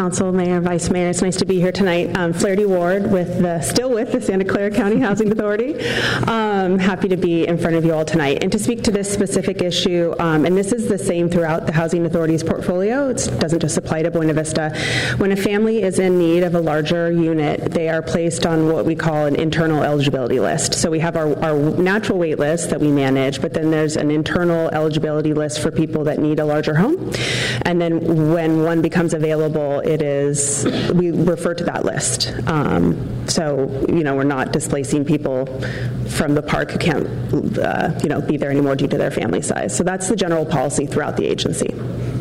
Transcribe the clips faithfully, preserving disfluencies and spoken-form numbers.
Council, Mayor, Vice Mayor. It's nice to be here tonight. Um, Flaherty Ward, with the still with the Santa Clara County Housing Authority. Um, happy to be in front of you all tonight and to speak to this specific issue. Um, and this is the same throughout the Housing Authority's portfolio. It doesn't just apply to Buena Vista. When a family is in need of a larger unit, they are placed on what we call an internal eligibility list. So we have our, our natural wait list that we manage, but then there's an internal eligibility list for people that need a larger home. And then when one becomes available, it is, we refer to that list. Um, so, you know, we're not displacing people from the park who can't, uh, you know, be there anymore due to their family size. So that's the general policy throughout the agency.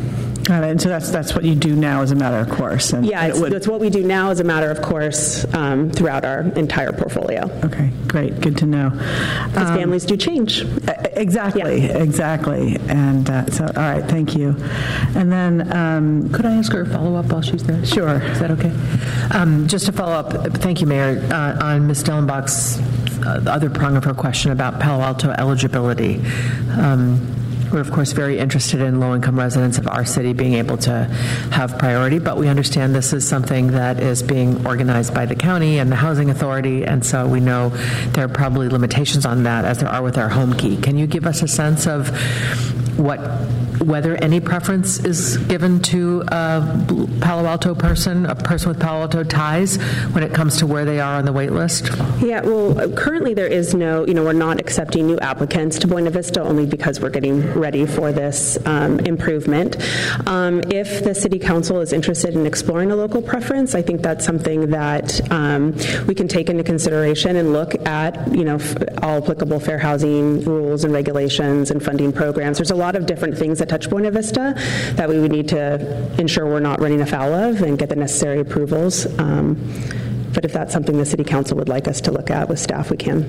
Got it. And so that's that's what you do now as a matter of course. And yeah, it's, it it's what we do now as a matter of course um, throughout our entire portfolio. Okay, great. Good to know. Because um, families do change. Exactly, yeah. exactly. And uh, so, all right, thank you. And then, um, could I ask her a follow-up while she's there? Sure. Is that okay? Um, just to follow up, thank you, Mayor, uh, on Miz Dellenbach's uh, the other prong of her question about Palo Alto eligibility. Um, We're, of course, very interested in low-income residents of our city being able to have priority, but we understand this is something that is being organized by the county and the Housing Authority, and so we know there are probably limitations on that, as there are with our home key. Can you give us a sense of what, whether any preference is given to a Palo Alto person, a person with Palo Alto ties, when it comes to where they are on the wait list? Yeah, well, currently there is no, you know, we're not accepting new applicants to Buena Vista only because we're getting ready for this um, improvement. Um, if the City Council is interested in exploring a local preference, I think that's something that um, we can take into consideration and look at, you know, all applicable fair housing rules and regulations and funding programs. There's a lot of different things that touch Buena Vista that we would need to ensure we're not running afoul of and get the necessary approvals. Um, but if that's something the City Council would like us to look at with staff, we can.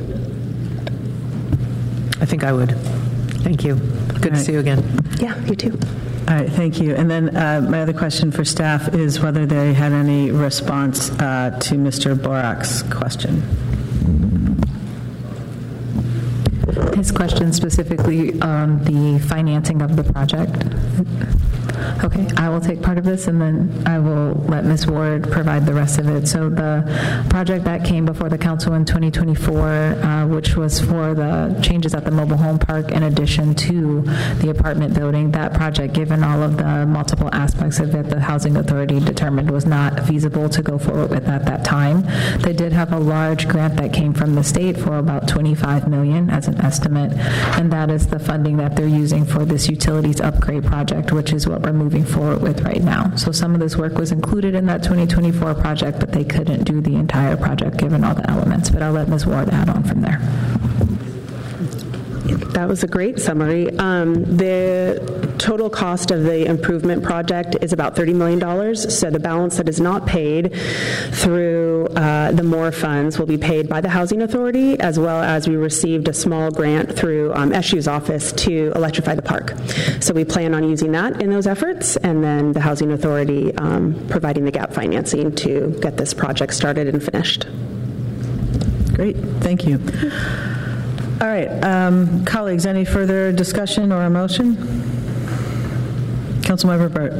I think I would. Thank you. Good right. to see you again. Yeah, you too. All right, thank you. And then uh, my other question for staff is whether they had any response uh, to Mister Borak's question. His question specifically on the financing of the project. Okay, I will take part of this, and then I will let Miz Ward provide the rest of it. So the project that came before the council in twenty twenty-four, uh, which was for the changes at the mobile home park in addition to the apartment building, that project, given all of the multiple aspects of it, the Housing Authority determined was not feasible to go forward with at that time. They did have a large grant that came from the state for about twenty-five million dollars as an estimate, and that is the funding that they're using for this utilities upgrade project, which is what we're moving forward with right now. So some of this work was included in that twenty twenty-four project, but they couldn't do the entire project given all the elements. But I'll let Miz Ward add on from there. That was a great summary. Um, the total cost of the improvement project is about thirty million dollars. So the balance that is not paid through uh, the MORE funds will be paid by the Housing Authority, as well as we received a small grant through um, S U's office to electrify the park. So we plan on using that in those efforts, and then the Housing Authority um, providing the gap financing to get this project started and finished. Great, thank you. All right, um, colleagues, any further discussion or a motion? Councilmember Burt.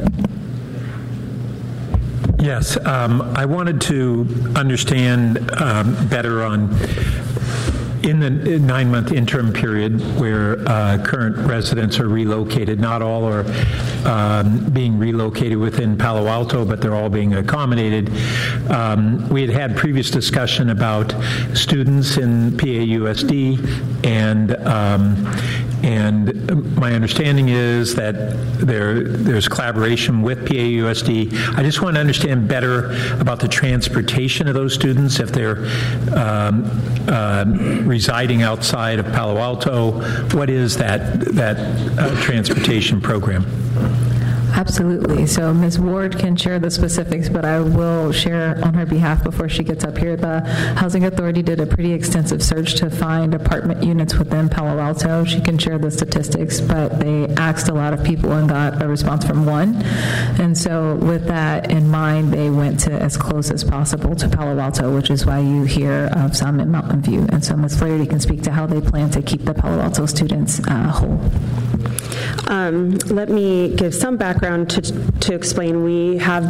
Yes, um, I wanted to understand um, better on, in the nine-month interim period where uh, current residents are relocated, not all are um, being relocated within Palo Alto, but they're all being accommodated. Um, we had had previous discussion about students in P A U S D, and um, and my understanding is that there there's collaboration with P A U S D. I just want to understand better about the transportation of those students, if they're um, uh, residing outside of Palo Alto. What is that that uh, transportation program? Absolutely. So Miz Ward can share the specifics, but I will share on her behalf before she gets up here. The Housing Authority did a pretty extensive search to find apartment units within Palo Alto. She can share the statistics, but they asked a lot of people and got a response from one. And so with that in mind, they went to as close as possible to Palo Alto, which is why you hear of some in Mountain View. And so Miz Flaherty can speak to how they plan to keep the Palo Alto students uh, whole. Um, let me give some background to, to explain. We have been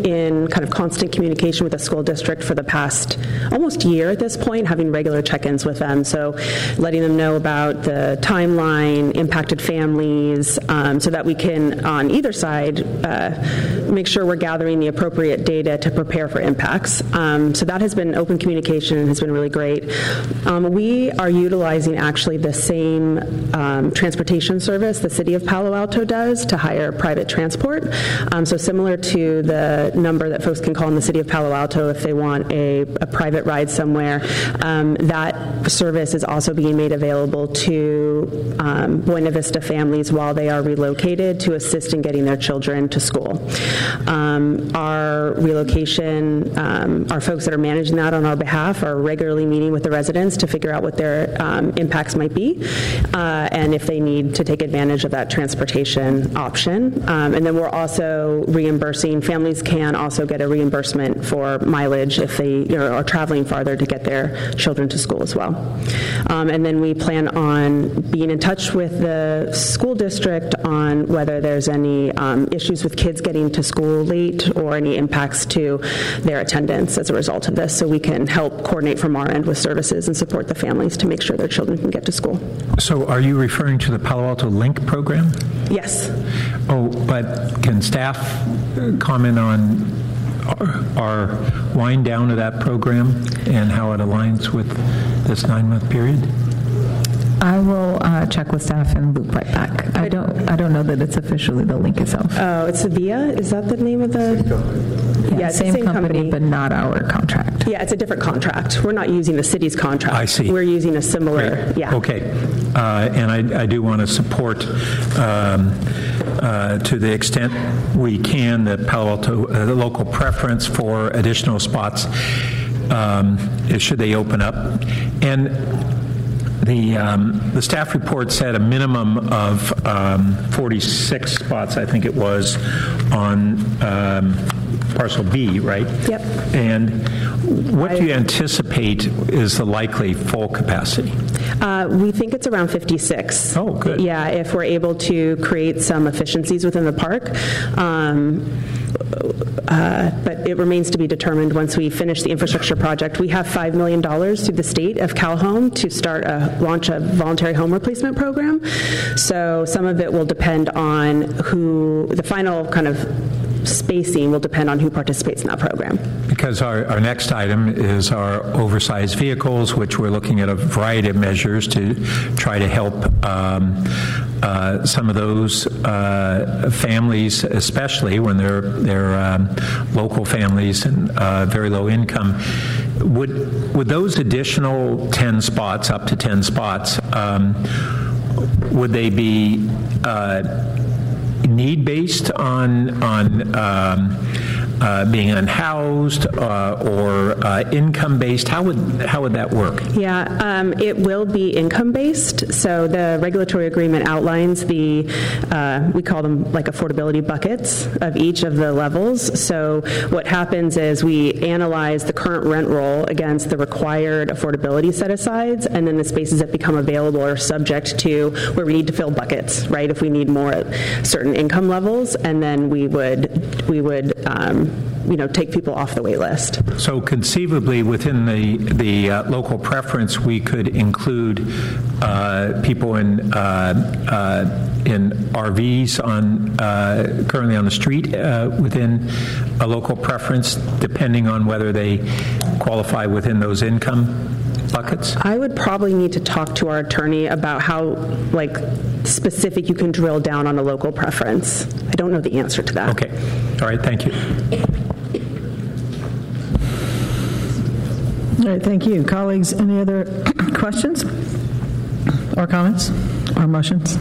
in kind of constant communication with the school district for the past almost year at this point, having regular check-ins with them. So letting them know about the timeline, impacted families, um, so that we can, on either side, uh, make sure we're gathering the appropriate data to prepare for impacts. Um, so that has been open communication and has been really great. Um, we are utilizing actually the same um, transportation service the city of Palo Alto does to hire private transport. Um, so similar to the number that folks can call in the city of Palo Alto if they want a, a private ride somewhere, um, that service is also being made available to um, Buena Vista families while they are relocated to assist in getting their children to school. Um, our relocation, um, our folks that are managing that on our behalf are regularly meeting with the residents to figure out what their um, impacts might be uh, and if they need to take advantage of that transportation option. Um, and then we're also reimbursing, families can also get a reimbursement for mileage if they you know, are traveling farther to get their children to school as well. Um, and then we plan on being in touch with the school district on whether there's any um, issues with kids getting to school late or any impacts to their attendance as a result of this, so we can help coordinate from our end with services and support the families to make sure their children can get to school. So are you referring to the Palo Alto Link program? Yes. Oh, but can staff comment on our, our wind down of that program and how it aligns with this nine-month period? I will uh, check with staff and loop right back. I don't I don't know that it's officially the link itself. Oh, it's Via? Is that the name of the? Yeah, Yeah, it's same, the same company, company, but not our contract. Yeah, it's a different contract. We're not using the city's contract. I see. We're using a similar, Great. yeah. Okay. Uh, and I, I do want to support, um, uh, to the extent we can, the Palo Alto, uh, the local preference for additional spots, um, should they open up. And The, um, the staff report said a minimum of um, forty-six spots, I think it was, on um, parcel B, right? Yep. And what do you anticipate is the likely full capacity? Uh, we think it's around fifty-six. Oh, good. Yeah, if we're able to create some efficiencies within the park. Um, Uh, but it remains to be determined once we finish the infrastructure project. We have five million dollars through the state of CalHome to start a launch a voluntary home replacement program. So some of it will depend on who, the final kind of spacing will depend on who participates in that program. Because our, our next item is our oversized vehicles, which we're looking at a variety of measures to try to help um, uh, some of those uh, families, especially when they're, they're um, local families and uh, very low income. Would, would those additional ten spots, up to ten spots, um, would they be uh, need-based on on um, uh, being unhoused uh, or uh, income-based? How would how would that work? Yeah, um, it will be income-based. So the regulatory agreement outlines the, uh, we call them like affordability buckets of each of the levels. So what happens is we analyze the current rent roll against the required affordability set-asides, and then the spaces that become available are subject to where we need to fill buckets, right? If we need more at certain income levels, and then we would we would um, you know take people off the wait list. So conceivably, within the the uh, local preference, we could include uh, people in uh, uh, in R Vs on uh, currently on the street uh, within a local preference, depending on whether they qualify within those income buckets? I would probably need to talk to our attorney about how, like, specific you can drill down on a local preference. I don't know the answer to that. Okay. All right. Thank you. All right, thank you. Colleagues, any other questions or comments or motions?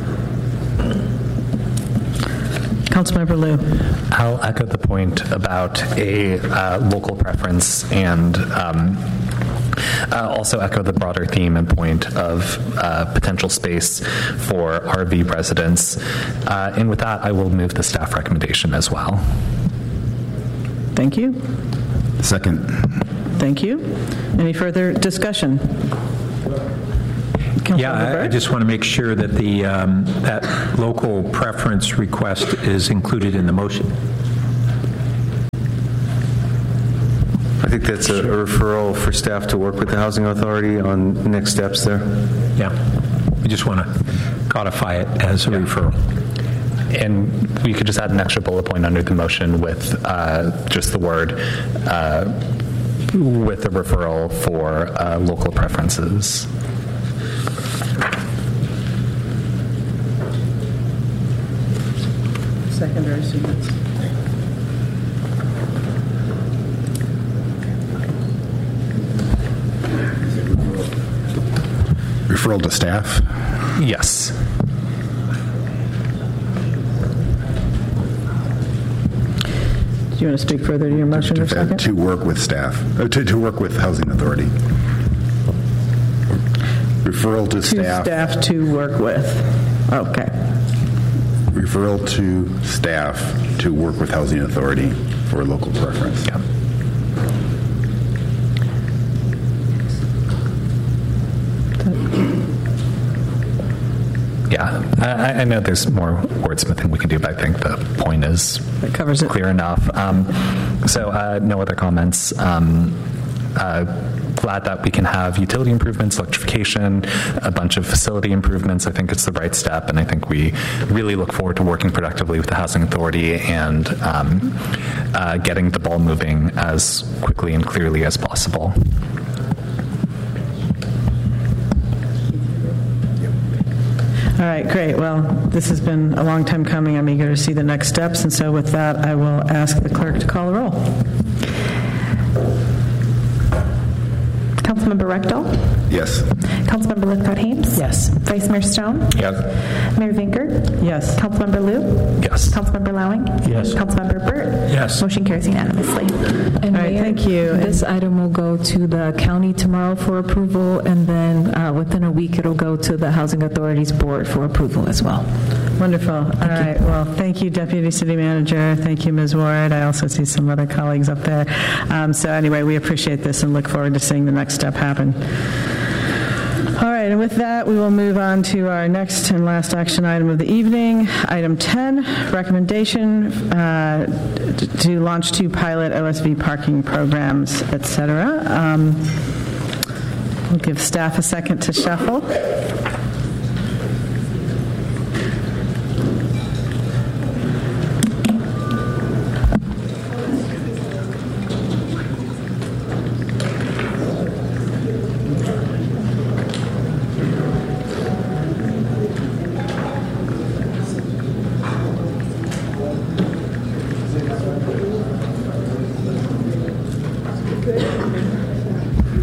Councilmember Liu. I'll echo the point about a uh, local preference and um, uh, also echo the broader theme and point of uh, potential space for R V residents. Uh, and with that, I will move the staff recommendation as well. Thank you. Second. Thank you. Any further discussion? Yeah, I, I just want to make sure that the um, that local preference request is included in the motion. think that's a referral for staff to work with the Housing Authority on next steps there. Yeah. We just want to codify it as a referral. And we could just add an extra bullet point under the motion with uh, just the word, uh, with a referral for uh, local preferences. Secondary students. Referral to staff? Yes. Do you want to speak further to your motion To, or second? to work with staff, uh, to, to work with Housing Authority. Referral to To staff. staff to work with. Okay. Referral to staff to work with Housing Authority for local preference. Yeah. Yeah, I, I know there's more wordsmithing we can do, but I think the point is That covers it. clear enough. Um, so uh, no other comments. Um, uh, glad that we can have utility improvements, electrification, a bunch of facility improvements. I think it's the right step, and I think we really look forward to working productively with the Housing Authority and um, uh, getting the ball moving as quickly and clearly as possible. All right, great. Well, this has been a long time coming. I'm eager to see the next steps. And so with that, I will ask the clerk to call the roll. Councilmember Rechtel? Yes. Councilmember Lithcott Hames? Yes. Vice Mayor Stone? Yes. Mayor Vinker? Yes. Councilmember Liu? Yes. Councilmember Lowing? Yes. Councilmember Burt? Yes. Motion carries unanimously. And All right, Mayor, thank you. This item will go to the county tomorrow for approval, and then uh, within a week, it'll go to the Housing Authority's board for approval as well. Wonderful. All right. Well, thank you, Deputy City Manager. Thank you, Miz Ward. I also see some other colleagues up there. Um, so anyway, we appreciate this and look forward to seeing the next step happen. All right, and with that, we will move on to our next and last action item of the evening. Item ten, recommendation uh, to launch two pilot O S V parking programs, et cetera. Um, we'll give staff a second to shuffle.